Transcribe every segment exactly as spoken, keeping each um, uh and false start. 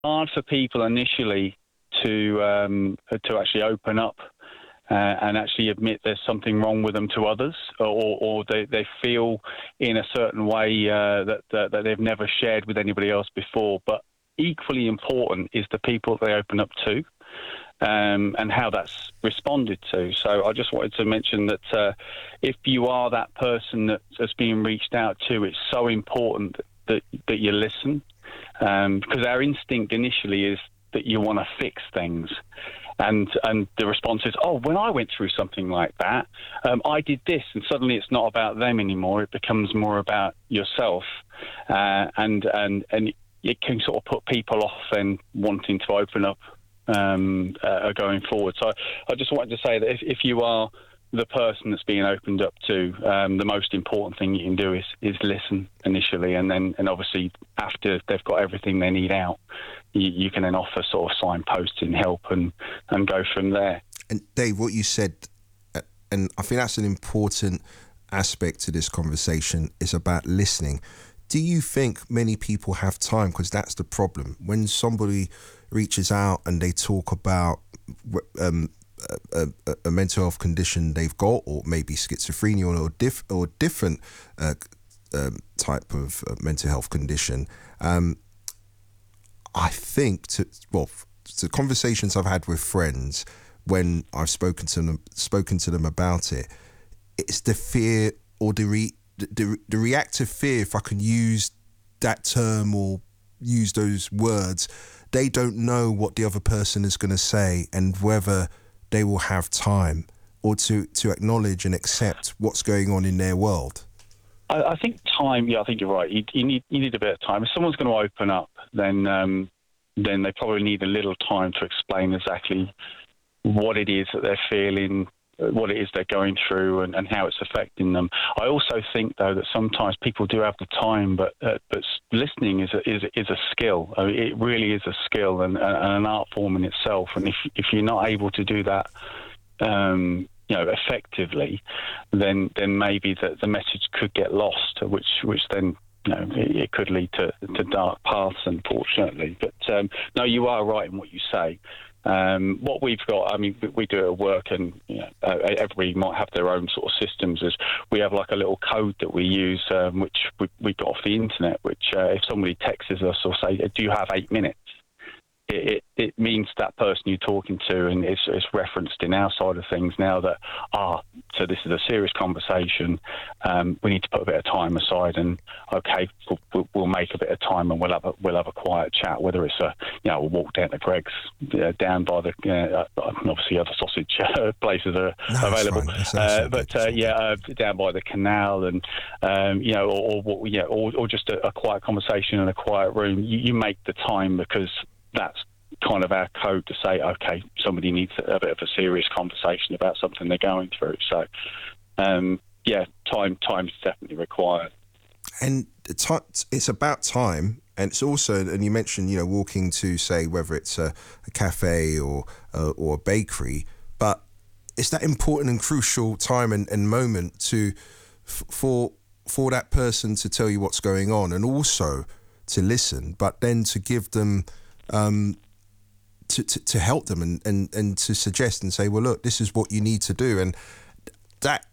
hard for people initially to um, to actually open up uh, and actually admit there's something wrong with them to others, or, or they, they feel in a certain way uh, that, that that they've never shared with anybody else before. But equally important is the people they open up to. Um, and how that's responded to. So I just wanted to mention that uh, if you are that person that, that's being reached out to, it's so important that, that you listen, um, because our instinct initially is that you want to fix things. And and the response is, oh, when I went through something like that, um, I did this, and suddenly it's not about them anymore. It becomes more about yourself, uh, and and and it can sort of put people off and wanting to open up um, uh, going forward. So I just wanted to say that if, if you are the person that's being opened up to, um, the most important thing you can do is, is listen initially, and then and obviously after they've got everything they need out, you, you can then offer sort of signposting help and, and go from there. And Dave, what you said, uh, and I think that's an important aspect to this conversation, is about listening. Do you think many people have time? Because that's the problem. When somebody reaches out and they talk about um, a, a, a mental health condition they've got, or maybe schizophrenia or diff, or different uh, um, type of uh, mental health condition, um, I think to well, the conversations I've had with friends when I've spoken to them, spoken to them about it, it's the fear or the re, the, the reactive fear, if I can use that term or use those words. They don't know what the other person is going to say and whether they will have time or to, to acknowledge and accept what's going on in their world. I, I think time, yeah, I think you're right. You, you need you need a bit of time. If someone's going to open up, then um, then they probably need a little time to explain exactly what it is that they're feeling, what it is they're going through, and, and how it's affecting them. I also think, though, that sometimes people do have the time, but uh, but listening is a, is is a skill. I mean, it really is a skill and, and an art form in itself. And if if you're not able to do that, um, you know, effectively, then then maybe the, the message could get lost, which which then, you know, it, it could lead to, to dark paths, unfortunately. But um, no, you are right in what you say. Um, what we've got, I mean, we do it at work, and you know, uh, everybody might have their own sort of systems. Is we have like a little code that we use, um, which we, we got off the internet. Which, uh, if somebody texts us or say, "Do you have eight minutes?" It, it, it means that person you're talking to, and it's, it's referenced in our side of things now that, ah, so this is a serious conversation. Um, we need to put a bit of time aside, and okay, we'll, we'll make a bit of time, and we'll have a, we'll have a quiet chat. Whether it's a, you know, we'll walk down to Greg's, uh, down by the, uh, obviously other sausage uh, places are no, available, that's uh, but uh, yeah, uh, down by the canal, and um, you know, or, or yeah, or, or just a, a quiet conversation in a quiet room. You, you make the time because that's kind of our code to say, okay, somebody needs a bit of a serious conversation about something they're going through. So, um, yeah, time time is definitely required. And it's about time, and it's also, and you mentioned, you know, walking to, say, whether it's a, a cafe or uh, or a bakery, but it's that important and crucial time and, and moment to f- for for that person to tell you what's going on, and also to listen, but then to give them. Um, To, to, to help them and, and, and to suggest and say, well, look, this is what you need to do. And that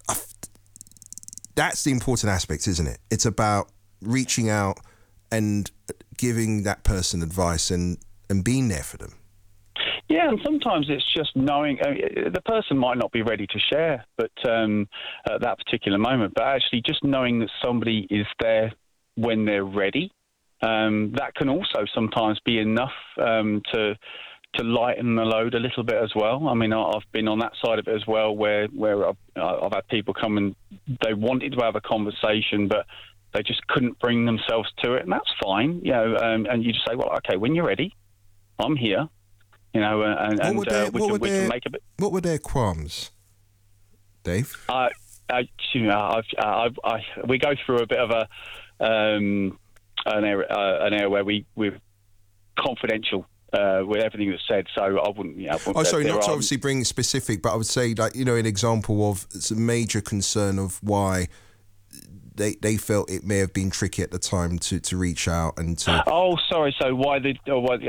that's the important aspect, isn't it? It's about reaching out and giving that person advice and, and being there for them. Yeah, and sometimes it's just knowing, uh, the person might not be ready to share but um, at that particular moment, but actually just knowing that somebody is there when they're ready. Um, that can also sometimes be enough um, to to lighten the load a little bit as well. I mean, I've been on that side of it as well, where where I've, I've had people come and they wanted to have a conversation, but they just couldn't bring themselves to it, and that's fine, you know. Um, and you just say, well, okay, when you're ready, I'm here, you know, and, and their, uh, we, can, we their, can make a bit. What were their qualms, Dave? Uh, I, you know, I've, I've, I, we go through a bit of a. Um, An area, uh, an area where we we're confidential uh, with everything that's said. So I wouldn't. Yeah, I wouldn't oh, sorry, there not are, to obviously bring specific, but I would say, like, you know, an example of it's a major concern of why they, they felt it may have been tricky at the time to, to reach out and to. Oh, sorry. So why the? Oh, why,